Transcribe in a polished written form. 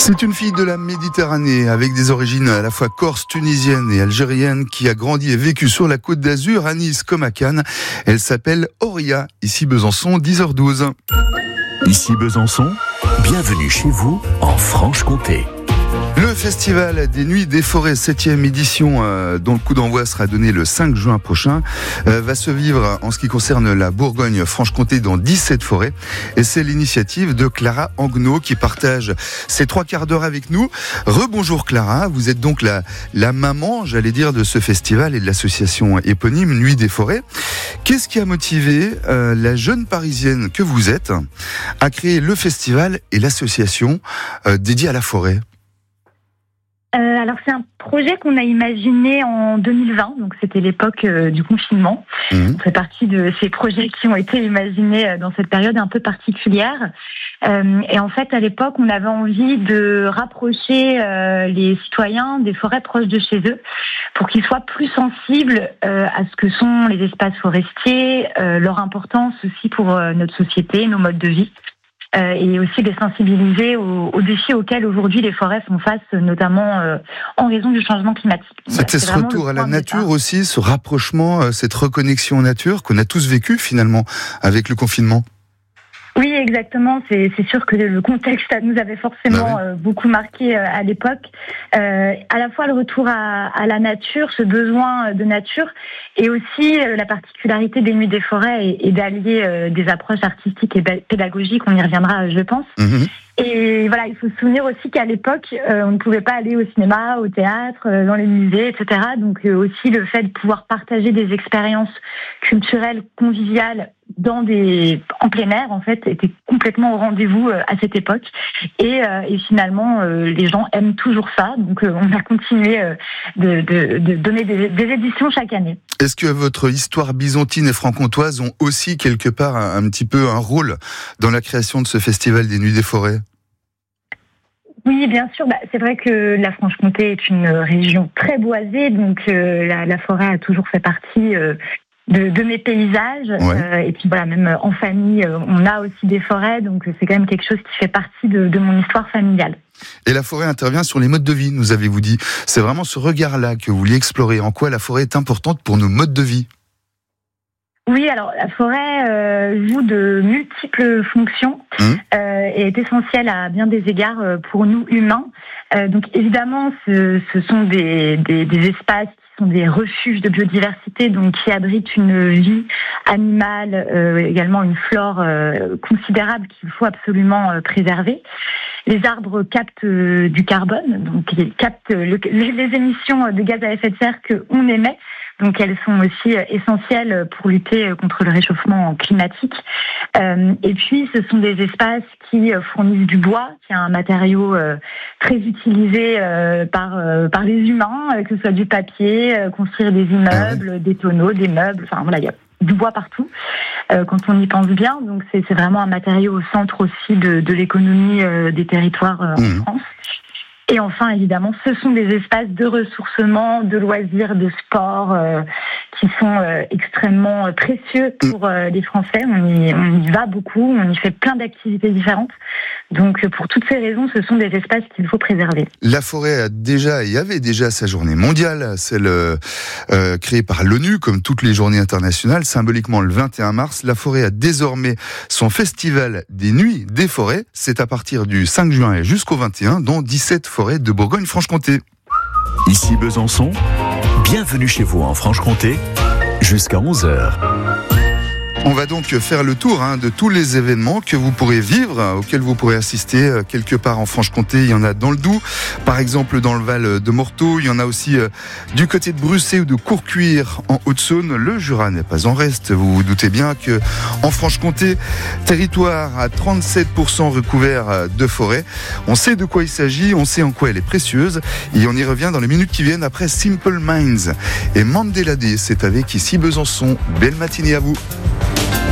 C'est une fille de la Méditerranée avec des origines à la fois corse, tunisienne et algérienne qui a grandi et vécu sur la Côte d'Azur, à Nice comme à Cannes. Elle s'appelle Auria, ici Besançon, 10h12. Ici Besançon, bienvenue chez vous en Franche-Comté. Le Festival des Nuits des Forêts, 7e édition, dont le coup d'envoi sera donné le 5 juin prochain, va se vivre en ce qui concerne la Bourgogne-Franche-Comté dans 17 forêts. Et c'est l'initiative de Clara Anguenot qui partage ces 3 quarts d'heure avec nous. Rebonjour Clara, vous êtes donc la maman, j'allais dire, de ce festival et de l'association éponyme Nuits des Forêts. Qu'est-ce qui a motivé la jeune Parisienne que vous êtes à créer le festival et l'association dédiée à la forêt ? Alors c'est un projet qu'on a imaginé en 2020, donc c'était l'époque du confinement. On fait partie de ces projets qui ont été imaginés dans cette période un peu particulière. Et en fait, à l'époque, on avait envie de rapprocher les citoyens des forêts proches de chez eux pour qu'ils soient plus sensibles à ce que sont les espaces forestiers, leur importance aussi pour notre société, nos modes de vie. Et aussi les sensibiliser aux défis auxquels aujourd'hui les forêts font face, notamment en raison du changement climatique. C'était ce retour à la nature aussi, ce rapprochement, cette reconnexion aux nature qu'on a tous vécu finalement avec le confinement. Oui, exactement. C'est sûr que le contexte nous avait forcément beaucoup marqué à l'époque. À la fois le retour à la nature, ce besoin de nature, et aussi la particularité des Nuits des Forêts et d'allier des approches artistiques et pédagogiques. On y reviendra, je pense. Et voilà, il faut se souvenir aussi qu'à l'époque, on ne pouvait pas aller au cinéma, au théâtre, dans les musées, etc. Donc aussi le fait de pouvoir partager des expériences culturelles, conviviales, en plein air, en fait, était complètement au rendez-vous à cette époque. Et finalement, les gens aiment toujours ça. Donc on a continué de donner des éditions chaque année. Est-ce que votre histoire byzantine et franc-comtoise ont aussi quelque part un petit peu un rôle dans la création de ce festival des Nuits des Forêts ? Oui, bien sûr. C'est vrai que la Franche-Comté est une région très boisée, donc la forêt a toujours fait partie de mes paysages. Et puis voilà, même en famille, on a aussi des forêts, donc c'est quand même quelque chose qui fait partie de mon histoire familiale. Et la forêt intervient sur les modes de vie, nous avez-vous dit. C'est vraiment ce regard-là que vous vouliez explorer. En quoi la forêt est importante pour nos modes de vie ? Oui, alors la forêt joue de multiples fonctions et est essentielle à bien des égards pour nous humains. Donc évidemment, ce sont des espaces qui sont des refuges de biodiversité, donc qui abritent une vie animale, également une flore considérable qu'il faut absolument préserver. Les arbres captent du carbone, donc ils captent les émissions de gaz à effet de serre qu'on émet. Donc elles sont aussi essentielles pour lutter contre le réchauffement climatique. Et puis ce sont des espaces qui fournissent du bois, qui est un matériau très utilisé par les humains, que ce soit du papier, construire des immeubles, des tonneaux, des meubles, enfin voilà, il y a du bois partout, quand on y pense bien. Donc c'est vraiment un matériau au centre aussi de l'économie des territoires en France. Et enfin, évidemment, ce sont des espaces de ressourcement, de loisirs, de sport qui sont extrêmement précieux pour les Français. On y va beaucoup, on y fait plein d'activités différentes. Donc, pour toutes ces raisons, ce sont des espaces qu'il faut préserver. La forêt avait déjà sa journée mondiale, celle créée par l'ONU, comme toutes les journées internationales. Symboliquement, le 21 mars, la forêt a désormais son festival des Nuits des Forêts. C'est à partir du 5 juin et jusqu'au 21, dans 17 forêts de Bourgogne-Franche-Comté. Ici Besançon, bienvenue chez vous en Franche-Comté, jusqu'à 11h. On va donc faire le tour de tous les événements que vous pourrez vivre, auxquels vous pourrez assister quelque part en Franche-Comté. Il y en a dans le Doubs, par exemple dans le Val de Morteau. Il y en a aussi du côté de Brussé ou de Courcuire en Haute-Saône. Le Jura n'est pas en reste. Vous vous doutez bien que en Franche-Comté, territoire à 37% recouvert de forêt. On sait de quoi il s'agit, on sait en quoi elle est précieuse. Et on y revient dans les minutes qui viennent après Simple Minds. Et Mandela Day, c'est avec ici Besançon. Belle matinée à vous.